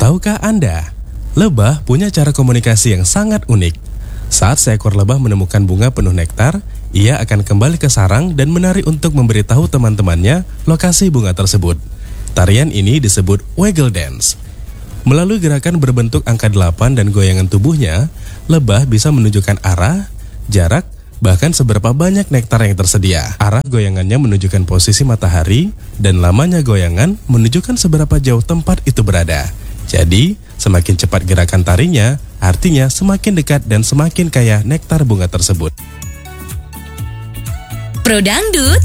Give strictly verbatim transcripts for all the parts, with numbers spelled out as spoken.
Tahukah Anda, lebah punya cara komunikasi yang sangat unik. Saat seekor lebah menemukan bunga penuh nektar, ia akan kembali ke sarang dan menari untuk memberitahu teman-temannya lokasi bunga tersebut. Tarian ini disebut waggle dance. Melalui gerakan berbentuk angka delapan dan goyangan tubuhnya, lebah bisa menunjukkan arah, jarak, bahkan seberapa banyak nektar yang tersedia. Arah goyangannya menunjukkan posisi matahari, dan lamanya goyangan menunjukkan seberapa jauh tempat itu berada. Jadi, semakin cepat gerakan tarinya, artinya semakin dekat dan semakin kaya nektar bunga tersebut. Pro Dangdut.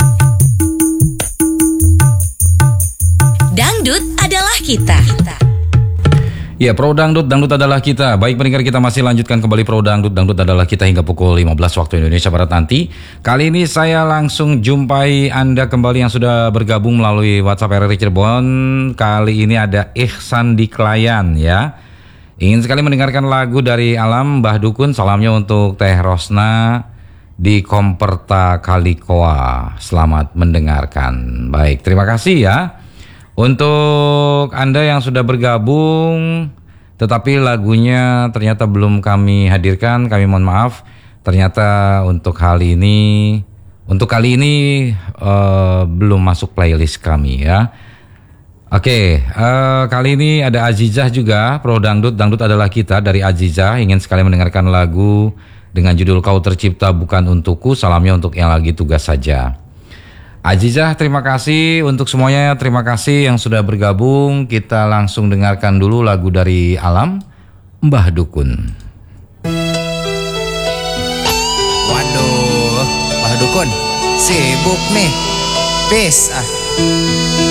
Dangdut adalah kita. Ya, Pro Dangdut, Dangdut adalah kita. Baik pendengar, kita masih lanjutkan kembali Pro Dangdut, Dangdut adalah kita hingga pukul lima belas waktu Indonesia Barat nanti. Kali ini saya langsung jumpai Anda kembali yang sudah bergabung melalui WhatsApp R R I Cirebon. Kali ini ada Ihsan di Klayan ya. Ingin sekali mendengarkan lagu dari Alam, Mbah Dukun. Salamnya untuk Teh Rosna di Komperta Kalikoa. Selamat mendengarkan. Baik, terima kasih ya. Untuk Anda yang sudah bergabung tetapi lagunya ternyata belum kami hadirkan, kami mohon maaf. Ternyata untuk hal ini, untuk kali ini uh, belum masuk playlist kami ya. Oke, uh, kali ini ada Azizah juga, Pro Dangdut, Dangdut adalah kita dari Azizah. Ingin sekali mendengarkan lagu dengan judul Kau Tercipta Bukan Untukku. Salamnya untuk yang lagi tugas saja. Azizah, terima kasih untuk semuanya. Terima kasih yang sudah bergabung. Kita langsung dengarkan dulu lagu dari Alam, Mbah Dukun. Waduh, Mbah Dukun sibuk nih. Peace ah.